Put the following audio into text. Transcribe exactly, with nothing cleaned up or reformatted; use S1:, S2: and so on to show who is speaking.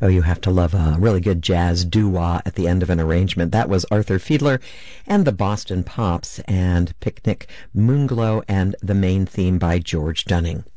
S1: Oh, you have to love a really good jazz doo-wah at the end of an arrangement. That was Arthur Fiedler and the Boston Pops and Picnic Moonglow and the main theme by George Dunning.